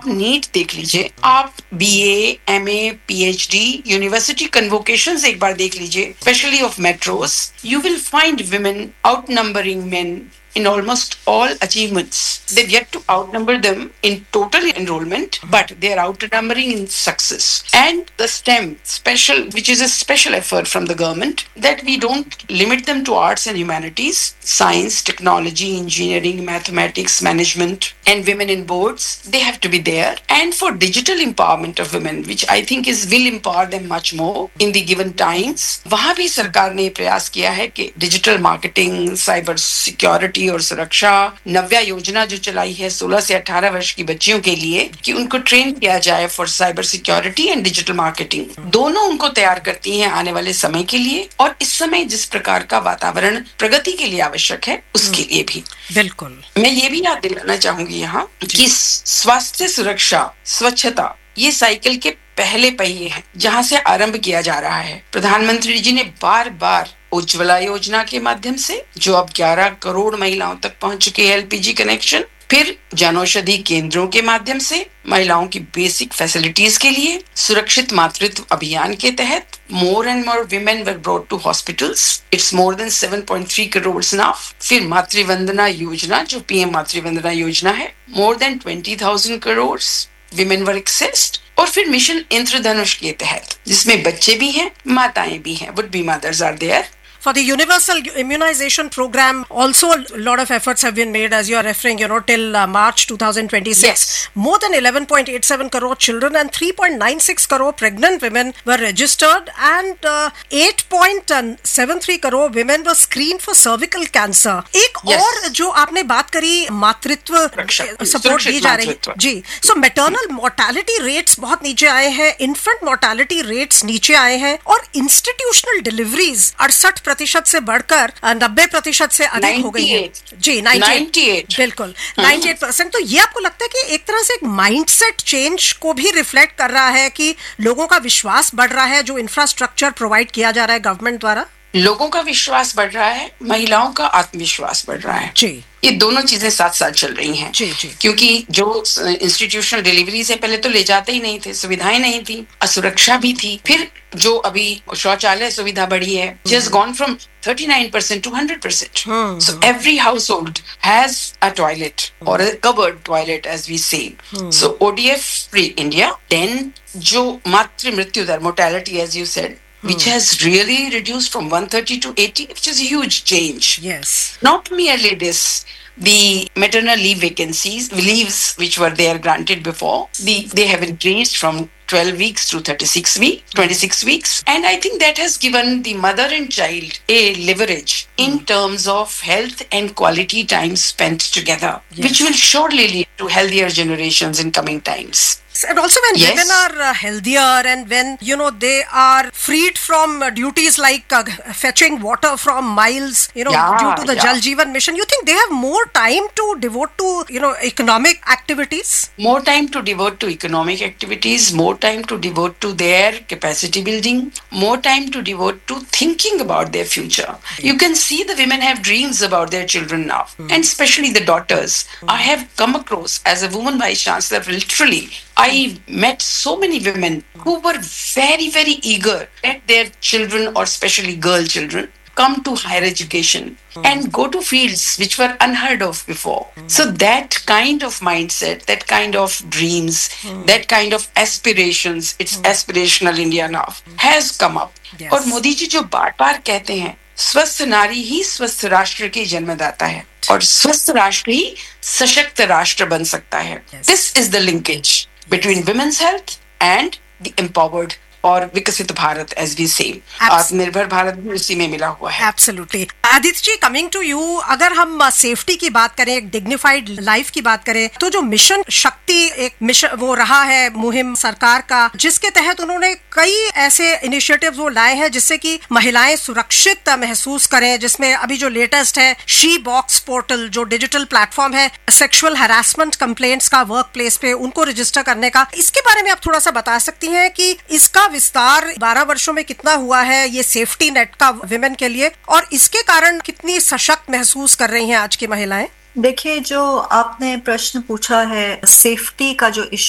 NEET देख लीजिए, आप BA, MA, PhD, यूनिवर्सिटी कन्वोकेशंस एक बार देख लीजिए, specially of metros, you will find women outnumbering men in almost all achievements. They've yet to outnumber them in total enrollment, but they are outnumbering in success. And the STEM special, which is a special effort from the government, that we don't limit them to arts and humanities, science, technology, engineering, mathematics, management, and women in boards, they have to be there. And for digital empowerment of women, which I think will empower them much more in the given times, वहाँ भी सरकार ने प्रयास किया है कि digital marketing, cyber security और सुरक्षा, नव्या योजना जो चलाई है 16 से 18 वर्ष की बच्चियों के लिए, कि उनको ट्रेन किया जाए for cyber security and digital marketing. दोनों उनको तैयार करती हैं आने वाले समय के लिए, और इस समय जिस प्रकार का वातावरण प्रगति के लिए आवश्यक है उसके लिए भी। बिल्कुल। मैं ये भी याद दिलाना चाहूंगी यहाँ कि स्वास्थ्य सुरक्षा, स्वच्छता, ये साइकिल के पहले पहिए हैं जहाँ से आरंभ किया जा रहा है। प्रधानमंत्री जी ने बार बार उज्ज्वला योजना के माध्यम से, जो अब 11 करोड़ महिलाओं तक पहुंच चुकी है LPG कनेक्शन, फिर जनौषधि केंद्रों के माध्यम से महिलाओं की बेसिक फैसिलिटीज के लिए, सुरक्षित मातृत्व अभियान के तहत more and more women were brought to hospitals. It's more than 7.3 crores now. फिर मातृवंदना योजना, जो PM मातृवंदना योजना है, more than 20,000 crores women were accessed. और फिर मिशन इंद्रधनुष के तहत, जिसमें बच्चे भी हैं, माताएं भी हैं, would be mothers are there. For the universal immunization program, also a lot of efforts have been made, as you are referring, till March 2026. Yes. More than 11.87 crore children and 3.96 crore pregnant women were registered, and 8.73 crore women were screened for cervical cancer. एक और जो आपने बात करी, मातृत्व support दी जा रही है जी। So maternal mortality rates बहुत नीचे आए हैं, infant mortality rates नीचे आए हैं, और institutional deliveries 68% से बढ़कर 90% से अधिक हो गई है जी। 98 बिल्कुल 98%। तो ये आपको लगता है कि एक तरह से एक माइंडसेट चेंज को भी रिफ्लेक्ट कर रहा है कि लोगों का विश्वास बढ़ रहा है, जो इंफ्रास्ट्रक्चर प्रोवाइड किया जा रहा है गवर्नमेंट द्वारा? लोगों का विश्वास बढ़ रहा है, महिलाओं का आत्मविश्वास बढ़ रहा है जी। ये दोनों चीजें साथ साथ चल रही हैं जी जी। क्योंकि जो इंस्टीट्यूशनल डिलीवरी से पहले तो ले जाते ही नहीं थे, सुविधाएं नहीं थी, असुरक्षा भी थी। फिर जो अभी शौचालय सुविधा बढ़ी है, just gone from 39% to 100%. So every household has a toilet or a covered toilet, as we say. So ODF free India. Then जो मातृ मृत्यु दर, mortality, as you said, which has really reduced from 130 to 80, which is a huge change. Yes. Not merely this, the maternal leave leaves which were there granted before, they have increased from 12 weeks to 26 weeks. And I think that has given the mother and child a leverage in terms of health and quality time spent together, which will surely lead to healthier generations in coming times. And also when women are healthier, and when they are freed from duties like fetching water from miles, due to the Jal Jeevan mission, you think they have more time to devote to economic activities? More time to devote to economic activities, more time to devote to their capacity building, more time to devote to thinking about their future. You can see the women have dreams about their children now, and especially the daughters. I have come across, as a woman vice chancellor, literally I met so many women who were very, very eager that their children, or especially girl children, come to higher education and go to fields which were unheard of before. So that kind of mindset, that kind of dreams, that kind of aspirations, it's aspirational India now, has come up. Yes. और मोदी जी जो बार-बार कहते हैं, स्वस्थ नारी ही स्वस्थ राष्ट्र की जन्मदाता है, और स्वस्थ राष्ट्र ही सशक्त राष्ट्र बन सकता है. This is the linkage between women's health and the empowered और विकसित भारत, as we say. आत्मनिर्भर भारत भी उसी में मिला हुआ है. Absolutely. Aditya ji, coming to you, अगर हम सेफ्टी की बात करें, एक डिग्निफाइड लाइफ की बात करें, तो जो मिशन शक्ति एक मिशन वो रहा है मुहिम सरकार का, जिसके तहत उन्होंने कई ऐसे इनिशिएटिव्स वो लाए हैं जिससे कि महिलाएं सुरक्षित महसूस करें, जिसमें अभी जो लेटेस्ट है शी बॉक्स पोर्टल, जो डिजिटल प्लेटफॉर्म है सेक्सुअल हैरासमेंट कंप्लेंट्स का वर्क प्लेस पे उनको रजिस्टर करने का. इसके बारे में आप थोड़ा सा बता सकती हैं कि इसका विस्तार 12 वर्षों में कितना हुआ है, ये सेफ्टी नेट का विमेन के लिए, और इसके कारण कितनी सशक्त महसूस कर रही हैं आज की महिलाएं? देखिए, जो आपने प्रश्न पूछा है सेफ्टी का जो इश्यू